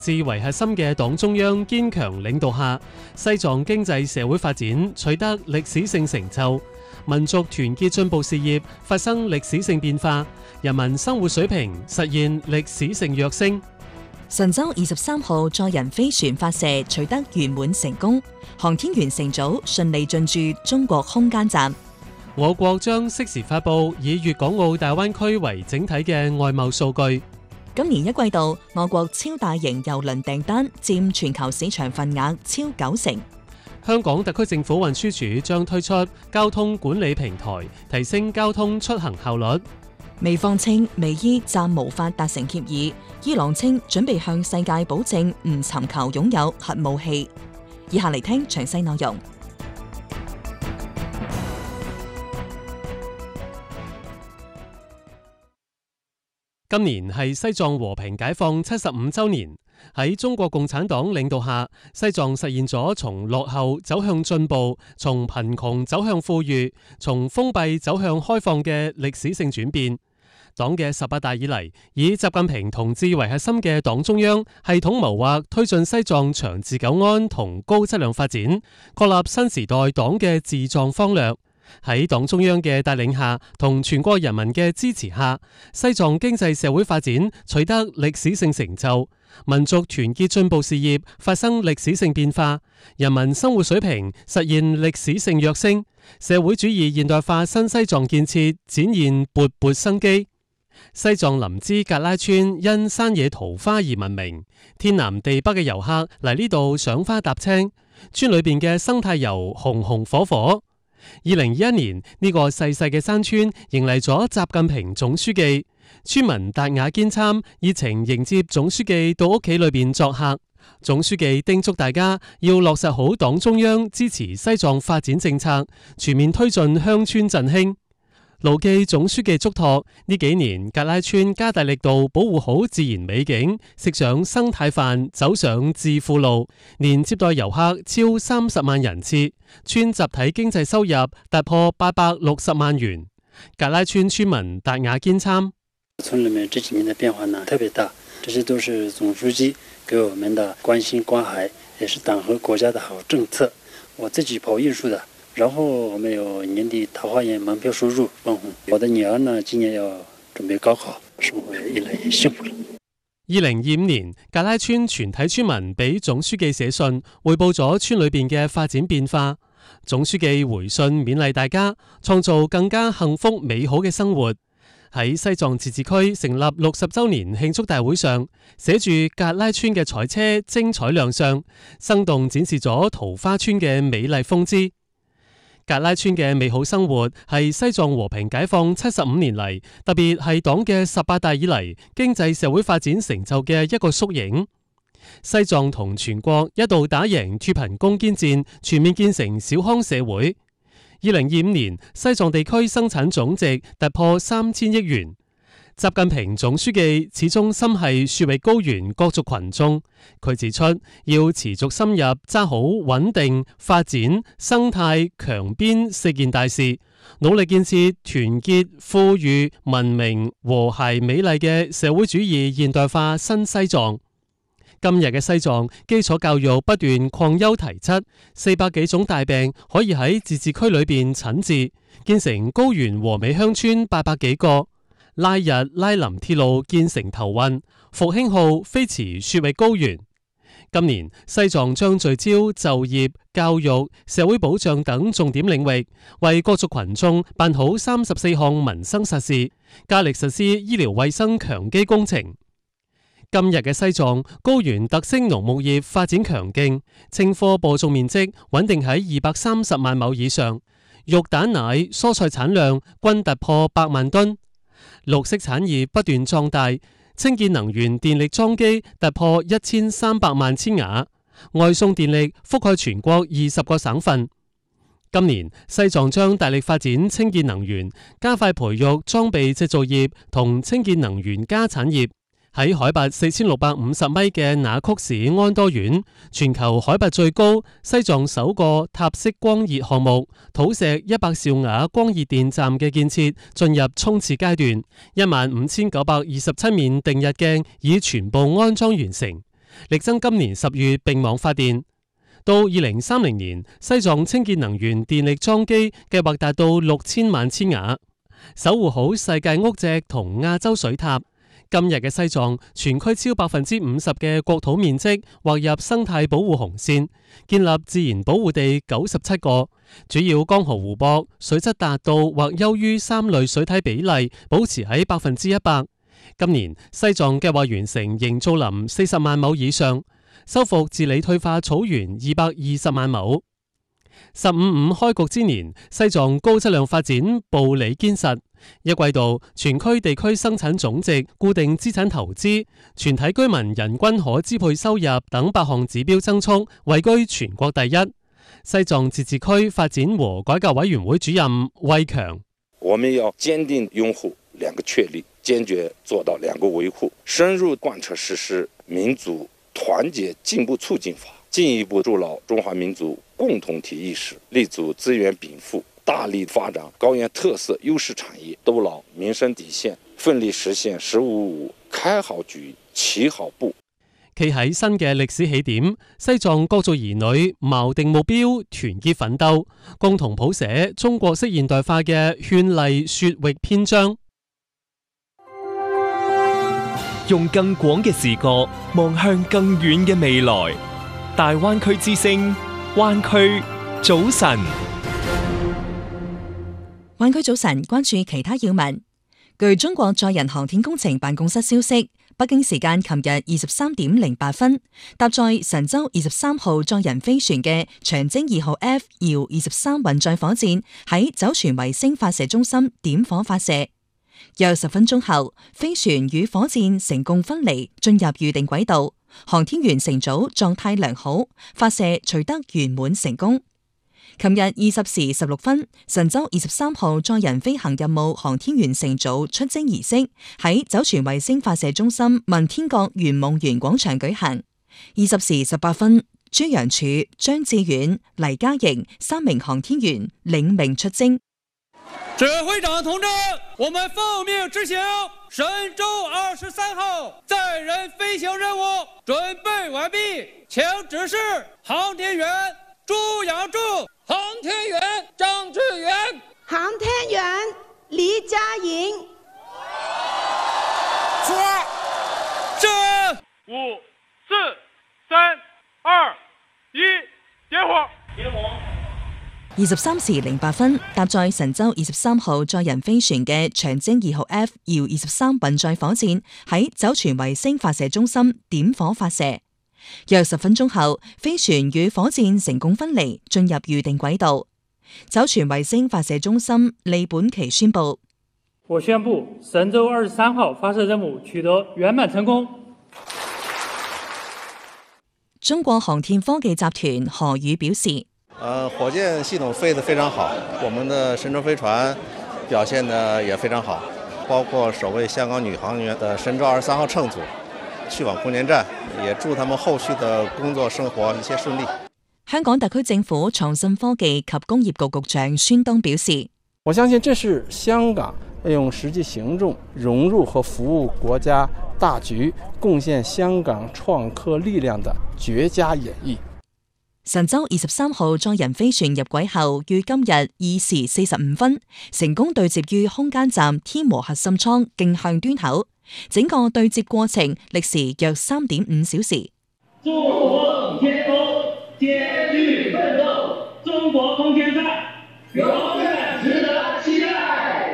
自為核心嘅黨中央堅強領導下，西藏經濟社會發展取得歷史性成就，民族團結進步事業發生歷史性變化，人民生活水平實現歷史性躍升。 神舟23號載人飛船發射取得圓滿成功，航天員乘組順利進駐中國空間站。 我國將適時發布以粵港澳大灣區為整體嘅外貿數據。 今年一季度，我國超大型郵輪訂單佔全球市場份額超90%。 香港特區政府運輸署將推出交通管理平台，提升交通出行效率。 美方稱美伊暫無法達成協議，伊朗稱準備向世界保證唔尋求擁有核武器。以下嚟聽詳細內容。 今年係西藏和平解放75週年，喺中國共產黨領導下，西藏實現咗從落後走向進步、從貧窮走向富裕、從封閉走向開放嘅歷史性轉變。黨嘅18大以嚟，以習近平同志為核心嘅黨中央系統謀劃推進西藏長治久安同高質量發展，確立新時代黨嘅治藏方略。喺黨中央嘅帶領下，同全國人民嘅支持下，西藏經濟社會發展取得歷史性成就，民族團結進步事業發生歷史性變化，人民生活水平實現歷史性躍升，社會主義現代化新西藏建設展現勃勃生機。西藏林芝格拉村因山野桃花而聞名，天南地北嘅遊客嚟呢度賞花踏青，村裏邊嘅生態油紅紅火火。2021年呢個細細嘅山村迎嚟咗習近平總書記，村民達雅肩參熱情迎接總書記到屋企裏邊作客。總書記叮囑大家要落實好黨中央支持西藏發展政策，全面推進鄉村振興。牢記總書記囑託，呢幾年格拉村加大力度保護好自然美景，食上生態飯，走上致富路，年接待遊客超30萬人次，村集體經濟收入突破860萬元。格拉村村民達雅肩參： 村裏面這幾年的變化呢特別大，這些都是總書記給我們的關心關懷，也是黨和國家的好政策。我自己跑藝術的。然後我們有年底桃花源門票收入分紅。我的女兒呢，今年要準備高考，生活越來越幸福了。 2025年，格拉村全體村民俾總書記寫信，匯報咗村裏邊嘅發展變化。總書記回信勉勵大家，創造更加幸福美好嘅生活。喺西藏自治區成立60週年慶祝大會上，寫住格拉村嘅彩車精彩亮相，生動展示咗桃花村嘅美麗風姿。格拉村嘅美好生活係西藏和平解放75年嚟，特別係黨嘅18大以嚟經濟社會發展成就嘅一個縮影。西藏同全國一度打贏脫貧攻堅戰，全面建成小康社會。2025年，西藏地區生產總值突破3000億元。習近平總書記始終心繫樹域高原各族群眾，佢指出要持續深入揸好穩定、發展、生態、強邊4件大事，努力建設團結、富裕、文明、和諧、美麗嘅社會主義現代化新西藏。今日嘅西藏基礎教育不斷擴優提質，400幾種大病可以喺自治區裏邊診治，建成高原和美鄉村800幾個。拉日拉林鐵路建成頭運，復興號飛馳雪域高原。今年西藏將聚焦就業、教育、社會保障等重點領域，為各族群眾辦好34項民生實事，加力實施醫療衛生強基工程。今日嘅西藏高原特色農牧業發展強勁，青稞播種面積穩定喺230萬畝以上，肉蛋奶蔬菜產量均突破100萬噸。綠色產業不斷壯大，清潔能源電力裝機突破1300萬千瓦，外送電力覆蓋全國20個省份。今年西藏將大力發展清潔能源，加快培育裝備製造業同清潔能源加產業。喺海拔4650米嘅那曲市安多縣，全球海拔最高，西藏首個塔式光熱項目土石100兆瓦光熱電站嘅建設進入衝刺階段，15927面定日鏡已全部安裝完成。 力爭今年10月並網發電。到2030年，西藏清潔能源電力裝機計劃達到6000萬千瓦，守護好世界屋脊同亞洲水塔。今日嘅西藏，全區超50%嘅國土面積劃入生態保護紅線，建立自然保護地97個，主要江河湖泊水質達到或優於3類水體比例，保持喺100%。今年西藏計劃完成營造林40萬畝以上，修復治理退化草原220萬畝。15.5開局之年，西藏高質量發展步履堅實。一季度全區地區生產總值、固定資產投資、全體居民人均可支配收入等8項指標增速，位居全國第一。西藏自治區發展和改革委員會主任魏強： 我們要堅定擁護2個確立，堅決做到2個維護，深入貫徹實施民族團結進步促進法，進一步築牢中華民族共同體意識，立足資源稟賦，大力發展高原特色優勢產業，兜牢民生底線，奮力實現15.5開好局、起好步。 企喺新嘅歷史起點，西藏各族兒女錨定目標，團結奮鬥，共同譜寫中國式現代化嘅絢麗雪域篇章。 用更廣嘅視角望向更遠嘅未來。大灣區之聲，灣區早晨。 灣區早晨，關注其他要聞。據中國載人航天工程辦公室消息，北京時間琴日23點08分，搭載神舟23號載人飛船嘅長征2號 F 遙23運載火箭喺酒泉衛星發射中心點火發射。約10分鐘後，飛船與火箭成功分離，進入預定軌道。航天員乘組狀態良好，發射取得圓滿成功。琴日20時16分，神舟23號載人飛行任務航天員乘組出征儀式喺酒泉衛星發射中心問天閣圓夢園廣場舉行。20時18分，朱楊柱、張志遠、黎嘉瑩3名航天員領命出征。 指揮長同志，我們奉命執行神舟23號載人飛行任務準備完畢，請指示航天員朱楊柱、航天員張志遠、 航天員黎嘉瑩。 是5、4、3、2、1，點火！點火 23時08分，搭載神舟23號載人飛船嘅長征2號 F 遙23運載火箭喺酒泉衛星發射中心點火發射。約10分鐘後，飛船與火箭成功分離，進入預定軌道。酒泉衛星發射中心李本奇宣布： 我宣布神舟23號發射任務取得圓滿成功。 中國航天科技集團何宇表示： 火箭系統飛得非常好，我們的神舟飛船表現得也非常好，包括首位香港女航員的神舟23號乘組去往空間站，也祝他們後續的工作生活一切順利。 香港特區政府創新科技及工業局局長孫東表示： 我相信這是香港用實際行動融入和服務國家大局，貢獻香港創科力量的絕佳演繹。 神舟23號載人飛船入軌後，於今日2時45分成功對接於空間站天和核心艙徑向端口，整個對接過程歷時約3.5小時。 祝賀天空，堅決奮鬥，中國空間站永遠值得期待。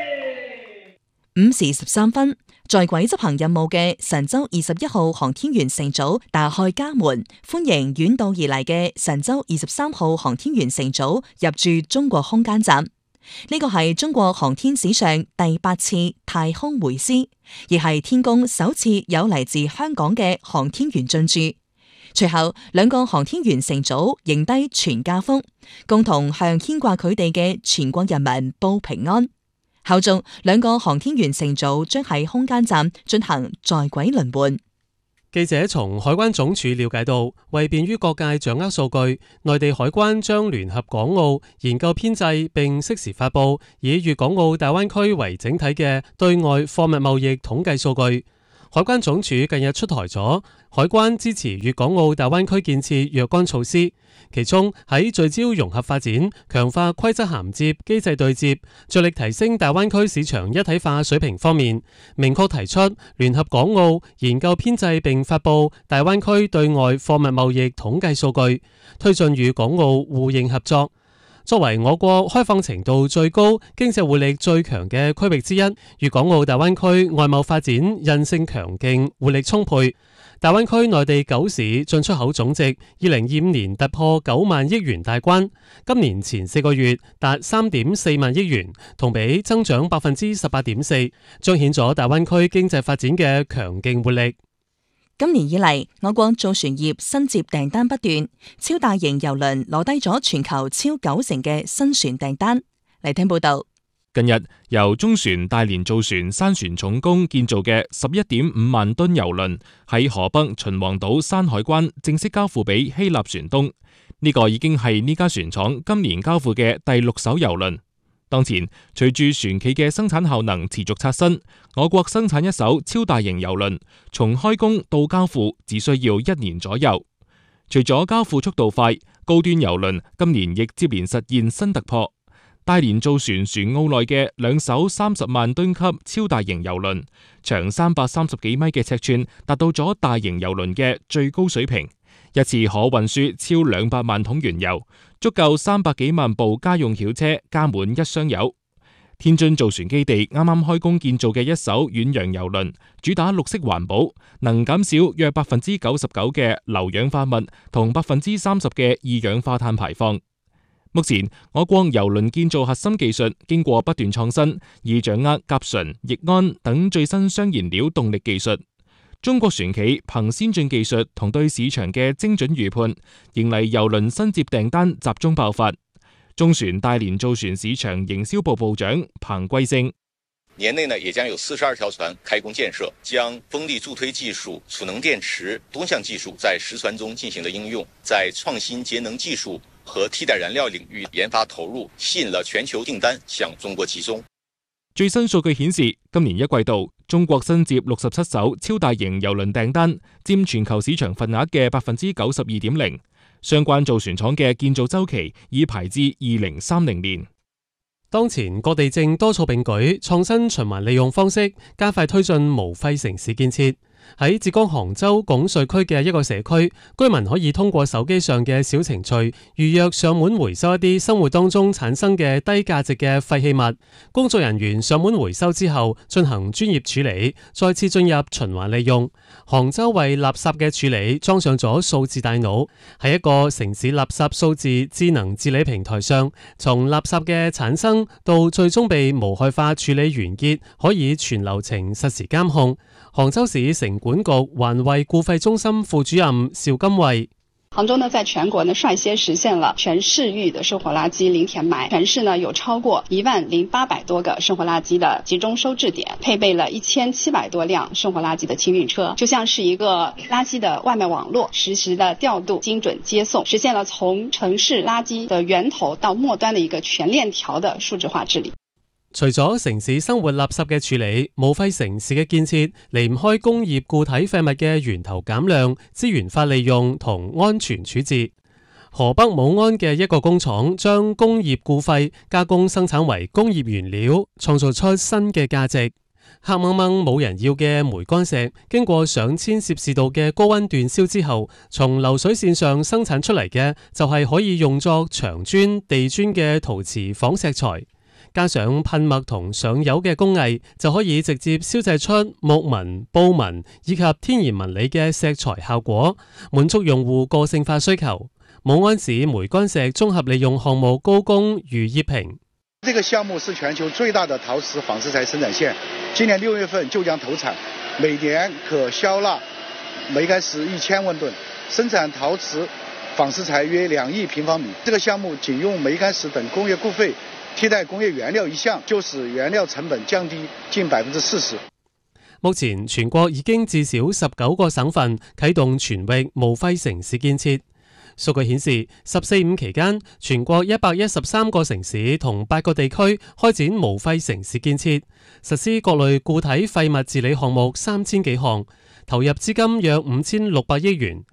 5時13分，在軌執行任務嘅神舟21號航天員乘組打開家門，歡迎遠道而嚟嘅神舟23號航天員乘組入駐中國空間站。呢個係中國航天史上第8次太空會師，亦係天宮首次有嚟自香港嘅航天員進駐。隨後，2個航天員乘組迎低全家福，共同向牽掛佢哋嘅全國人民報平安。後續2個航天員乘組將喺空間站進行在軌輪換。 記者從海關總署了解到，為便於各界掌握數據，內地海關將聯合港澳研究編製並適時發佈以粵港澳大灣區為整體嘅對外貨物貿易統計數據。 海關總署近日出台咗海關支持粵港澳大灣區建設若干措施，其中喺聚焦融合發展、強化規則銜接、機制對接、着力提升大灣區市場一體化水平方面，明確提出聯合港澳研究編製並發布大灣區對外貨物貿易統計數據，推進與港澳互認合作。作為我國開放程度最高、經濟活力最強嘅區域之一，粵港澳大灣區外貿發展韌性強勁、活力充沛。大灣區內地9市進出口總值2025年突破9萬億元大關，今年前4個月達3.4萬億元，同比增長18.4%，彰顯咗大灣區經濟發展嘅強勁活力。 今年以嚟，我國造船業新接訂單不斷，超大型郵輪攞低咗全球超90%嘅新船訂單。嚟聽報道。 近日，由中船大連造船山船重工建造嘅11.5萬噸郵輪喺河北秦皇島山海關正式交付俾希臘船東。呢個已經係呢家船廠今年交付嘅第6艘郵輪。當前，隨住船企嘅生產效能持續刷新，我國生產一艘超大型郵輪，從開工到交付只需要1年左右。除咗交付速度快，高端郵輪今年亦接連實現新突破。大連造船船澳內嘅2艘30萬噸級超大型郵輪，長330幾米嘅尺寸，達到咗大型郵輪嘅最高水平。一次可運輸超200萬桶原油，足夠300幾萬部家用轎車加滿1箱油。天津造船基地啱啱開工建造嘅一艘遠洋郵輪，主打綠色環保，能減少約99%嘅硫氧化物同30%嘅二氧化碳排放。目前，我國郵輪建造核心技術經過不斷創新，以掌握甲醇、液氨等最新雙燃料動力技術。中國船企憑先進技術同對市場嘅精準預判，迎嚟郵輪新接訂單集中爆發。中船大連造船市場營銷部部長彭貴勝： 年內呢，也將有42條船開工建設，將風力助推技術、儲能電池多項技術在實船中進行了應用，在創新節能技術和替代燃料領域研發投入，吸引了全球訂單向中國集中。 最新數據顯示，今年1季度，中國新接67艘超大型郵輪訂單，佔全球市場份額嘅92.0%。相關造船廠嘅建造週期已排至2030年。 當前各地正多措並舉，創新循環利用方式，加快推進無廢城市建設。喺浙江杭州拱墅區嘅一個社區，居民可以通過手機上嘅小程序預約上門回收一啲生活當中產生嘅低價值嘅廢棄物。工作人員上門回收之後進行專業處理，再次進入循環利用。杭州為垃圾嘅處理裝上咗數字大腦，喺一個城市垃圾數字智能治理平台上，從垃圾嘅產生到最終被無害化處理完結，可以全流程實時監控。杭州市城管局環衛固廢中心副主任邵金慧： 杭州呢，在全國呢率先實現了全市域的生活垃圾零填埋，全市呢有超過10800多個生活垃圾的集中收置點，配備了1700多輛生活垃圾的清運車，就像是一個垃圾的外賣網絡，實時的調度、精準接送，實現了從城市垃圾的源頭到末端的一個全鏈條的數字化治理。 除咗城市生活垃圾嘅處理，無廢城市嘅建設離唔開工業固體廢物嘅源頭減量、資源化利用同安全處置。河北武安嘅一個工廠將工業固廢加工生產為工業原料，創造出新嘅價值。黑掹掹冇人要嘅煤乾石，經過上千攝氏度嘅高溫鍛燒之後，從流水線上生產出嚟嘅就係可以用作牆磚、地磚嘅陶瓷仿石材。加上噴墨同上油嘅工藝，就可以直接燒製出木紋、布紋以及天然紋理嘅石材效果，滿足用戶個性化需求。武安市煤乾石綜合利用項目高工余業平： 這個項目是全球最大的陶瓷紡織材生產線，今年6月份就將投產，每年可銷納煤乾石1000萬噸，生產陶瓷紡織材約2億平方米。這個項目僅用煤乾石等工業固廢替代工業原料一項，就使原料成本降低近40%。 目前全國已經至少19個省份啟動全域無廢城市建設。 數據顯示，14.5期間，全國113個城市同8個地區開展無廢城市建設，實施各類固體廢物治理項目3000幾項，投入資金約5600億元，